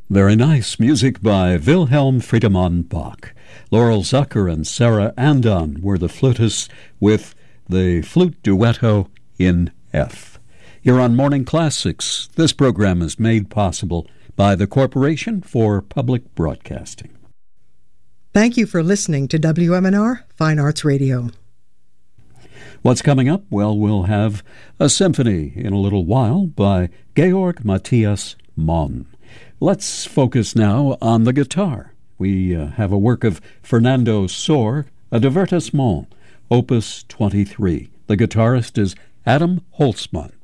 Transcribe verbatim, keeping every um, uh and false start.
Very nice music by Wilhelm Friedemann Bach. Laurel Zucker and Sarah Andon were the flutists with the flute duetto in F. Here on Morning Classics, this program is made possible by the Corporation for Public Broadcasting. Thank you for listening to W M N R Fine Arts Radio. What's coming up? Well, we'll have a symphony in a little while by Georg Matthias Mann. Let's focus now on the guitar. We uh, have a work of Fernando Sor, a divertissement, Opus twenty-three. The guitarist is Adam Holzmann.